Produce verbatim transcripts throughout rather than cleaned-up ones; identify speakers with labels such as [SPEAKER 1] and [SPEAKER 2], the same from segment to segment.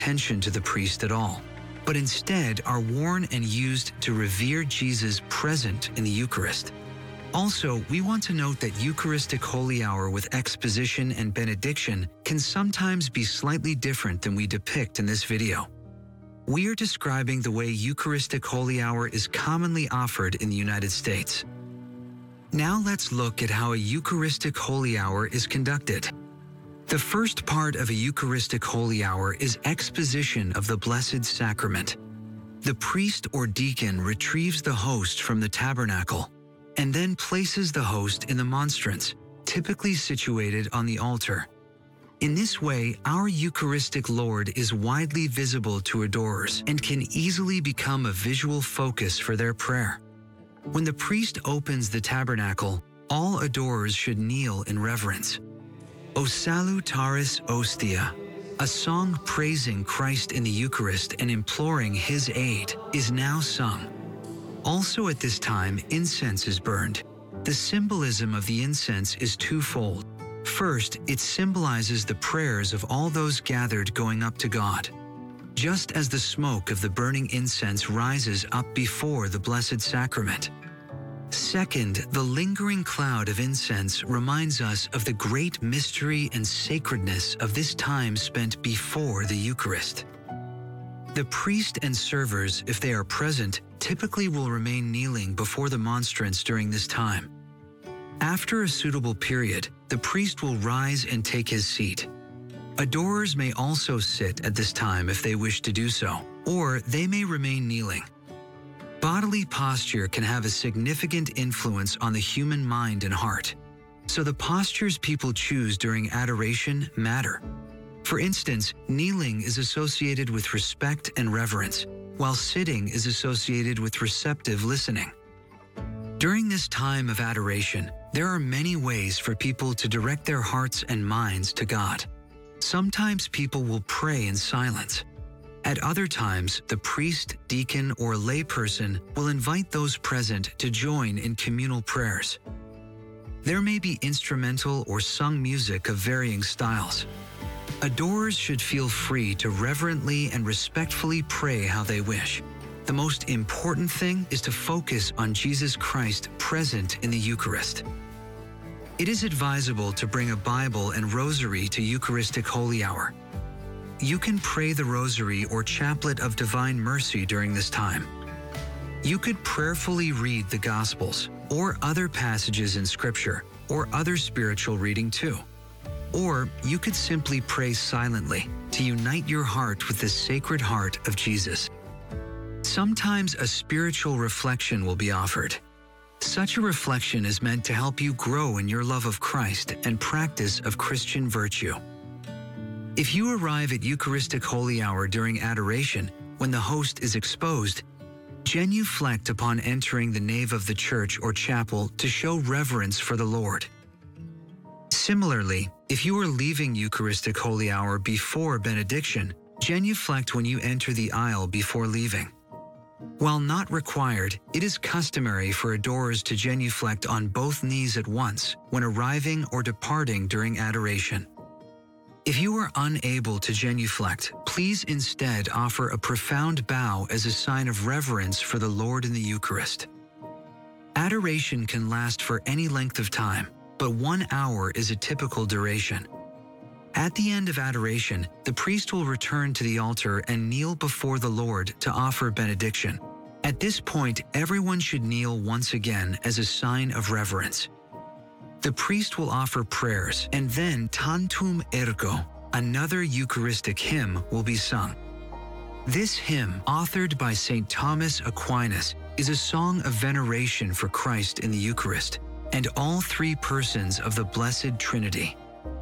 [SPEAKER 1] attention to the priest at all, but instead are worn and used to revere Jesus present in the Eucharist. Also, we want to note that Eucharistic Holy Hour with exposition and benediction can sometimes be slightly different than we depict in this video. We are describing the way Eucharistic Holy Hour is commonly offered in the United States. Now let's look at how a Eucharistic Holy Hour is conducted. The first part of a Eucharistic Holy Hour is exposition of the Blessed Sacrament. The priest or deacon retrieves the host from the tabernacle and then places the host in the monstrance, typically situated on the altar. In this way, our Eucharistic Lord is widely visible to adorers and can easily become a visual focus for their prayer. When the priest opens the tabernacle, all adorers should kneel in reverence. O Salutaris Ostia, a song praising Christ in the Eucharist and imploring His aid, is now sung. Also at this time, incense is burned. The symbolism of the incense is twofold. First, it symbolizes the prayers of all those gathered going up to God, just as the smoke of the burning incense rises up before the Blessed Sacrament. Second, the lingering cloud of incense reminds us of the great mystery and sacredness of this time spent before the Eucharist. The priest and servers, if they are present, typically will remain kneeling before the monstrance during this time. After a suitable period, the priest will rise and take his seat. Adorers may also sit at this time if they wish to do so, or they may remain kneeling. Bodily posture can have a significant influence on the human mind and heart, so the postures people choose during adoration matter. For instance, kneeling is associated with respect and reverence, while sitting is associated with receptive listening. During this time of adoration, there are many ways for people to direct their hearts and minds to God. Sometimes people will pray in silence. At other times, the priest, deacon, or layperson will invite those present to join in communal prayers. There may be instrumental or sung music of varying styles. Adorers should feel free to reverently and respectfully pray how they wish. The most important thing is to focus on Jesus Christ present in the Eucharist. It is advisable to bring a Bible and rosary to Eucharistic Holy Hour. You can pray the rosary or chaplet of Divine Mercy during this time. You could prayerfully read the Gospels or other passages in Scripture or other spiritual reading too. Or you could simply pray silently to unite your heart with the Sacred Heart of Jesus. Sometimes a spiritual reflection will be offered. Such a reflection is meant to help you grow in your love of Christ and practice of Christian virtue. If you arrive at Eucharistic Holy Hour during adoration, when the host is exposed, genuflect upon entering the nave of the church or chapel to show reverence for the Lord. Similarly, if you are leaving Eucharistic Holy Hour before benediction, genuflect when you enter the aisle before leaving. While not required, it is customary for adorers to genuflect on both knees at once when arriving or departing during adoration. If you are unable to genuflect, please instead offer a profound bow as a sign of reverence for the Lord in the Eucharist. Adoration can last for any length of time, but one hour is a typical duration. At the end of adoration, the priest will return to the altar and kneel before the Lord to offer benediction. At this point, everyone should kneel once again as a sign of reverence. The priest will offer prayers, and then Tantum Ergo, another Eucharistic hymn, will be sung. This hymn, authored by Saint Thomas Aquinas, is a song of veneration for Christ in the Eucharist and all three persons of the Blessed Trinity.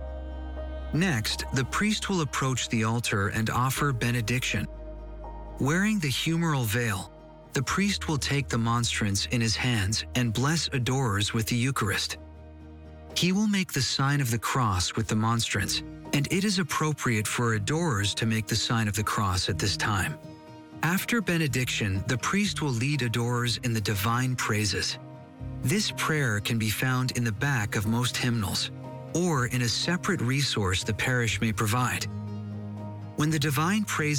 [SPEAKER 1] Next, the priest will approach the altar and offer benediction. Wearing the humeral veil, the priest will take the monstrance in his hands and bless adorers with the Eucharist. He will make the sign of the cross with the monstrance, and it is appropriate for adorers to make the sign of the cross at this time. After benediction, the priest will lead adorers in the divine praises. This prayer can be found in the back of most hymnals, or in a separate resource the parish may provide. When the divine praise